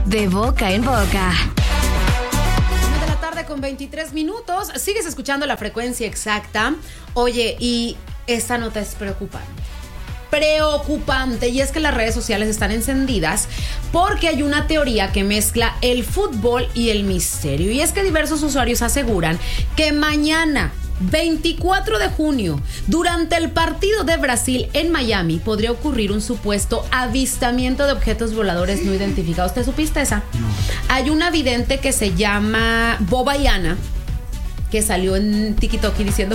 De boca en boca. 1:23 PM. Sigues escuchando La Frecuencia Exacta. Oye, y esta nota es preocupante, y es que las redes sociales están encendidas porque hay una teoría que mezcla el fútbol y el misterio, y es que diversos usuarios aseguran que mañana 24 de junio, durante el partido de Brasil en Miami, podría ocurrir un supuesto avistamiento de objetos voladores no identificados. ¿Te supiste esa? No. Hay una vidente que se llama Bobayana, que salió en TikTok diciendo: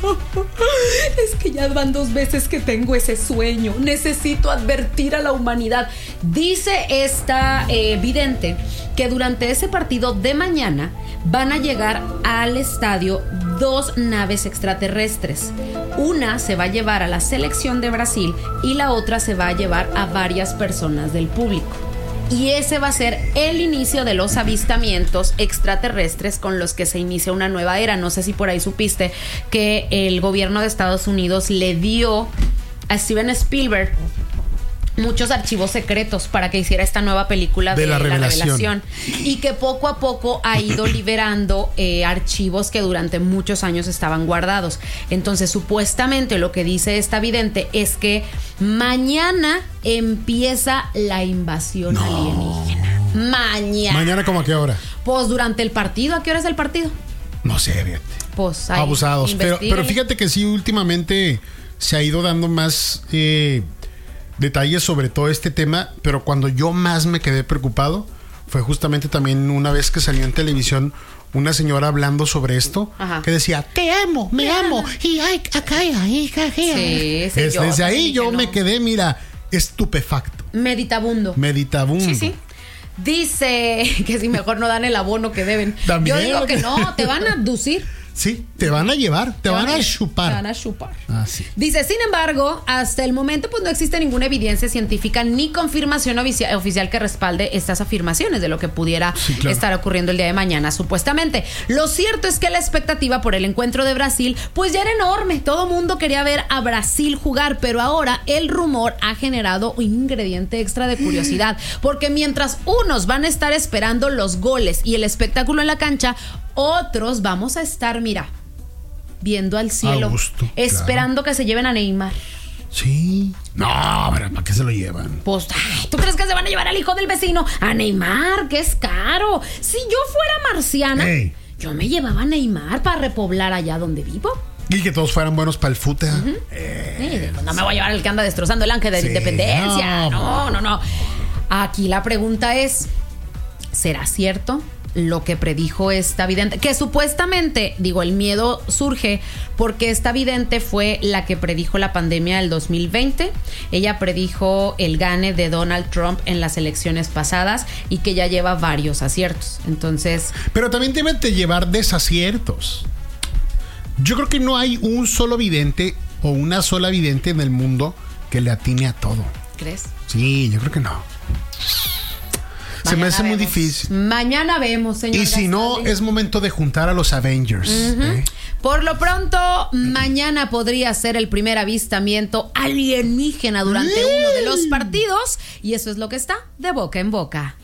es que ya van 2 veces que tengo ese sueño, necesito advertir a la humanidad. Dice esta vidente que durante ese partido de mañana van a llegar al estadio 2 naves extraterrestres. Una se va a llevar a la selección de Brasil y la otra se va a llevar a varias personas del público. Y ese va a ser el inicio de los avistamientos extraterrestres con los que se inicia una nueva era. No sé si por ahí supiste que el gobierno de Estados Unidos le dio a Steven Spielberg muchos archivos secretos para que hiciera esta nueva película de la revelación, y que poco a poco ha ido liberando archivos que durante muchos años estaban guardados. Entonces, supuestamente lo que dice esta vidente es que mañana empieza la invasión alienígena. ¿Mañana como a qué hora? Pues durante el partido. ¿A qué hora es el partido? No sé, fíjate. Pues ahí, abusados. Pero fíjate que sí, últimamente se ha ido dando más detalles sobre todo este tema, pero cuando yo más me quedé preocupado fue justamente también una vez que salió en televisión una señora hablando sobre esto. Ajá. Que decía: te amo, me amo, y ay, acá, ahí. Sí, desde ahí yo me quedé, mira, estupefacto. Meditabundo. Sí. Dice que si mejor no dan el abono que deben. ¿También? Yo digo que no, te van a abducir. Sí, te van a llevar, te van a chupar. Te van a chupar. Ah, sí. Dice, sin embargo, hasta el momento pues no existe ninguna evidencia científica ni confirmación oficial que respalde estas afirmaciones de lo que pudiera estar ocurriendo el día de mañana, supuestamente. Lo cierto es que la expectativa por el encuentro de Brasil pues ya era enorme. Todo mundo quería ver a Brasil jugar, pero ahora el rumor ha generado un ingrediente extra de curiosidad, porque mientras unos van a estar esperando los goles y el espectáculo en la cancha, otros vamos a estar, mira, viendo al cielo, esperando que se lleven a Neymar. Sí. No, pero ¿para qué se lo llevan? Pues, ¿tú crees que se van a llevar al hijo del vecino? A Neymar, que es caro. Si yo fuera marciana, yo me llevaba a Neymar para repoblar allá donde vivo. Y que todos fueran buenos para el fute. Pues no me voy a llevar al que anda destrozando el ángel de la independencia. No. Aquí la pregunta es, ¿será cierto lo que predijo esta vidente? Que supuestamente, el miedo surge porque esta vidente fue la que predijo la pandemia del 2020. Ella predijo el gane de Donald Trump en las elecciones pasadas y que ya lleva varios aciertos. Entonces, pero también deben de llevar desaciertos. Yo creo que no hay un solo vidente o una sola vidente en el mundo que le atine a todo. ¿Crees? Sí, yo creo que no. Se me hace muy difícil. Mañana vemos, señor. Y si no, es momento de juntar a los Avengers. Por lo pronto, mañana podría ser el primer avistamiento alienígena durante uno de los partidos. Y eso es lo que está de boca en boca.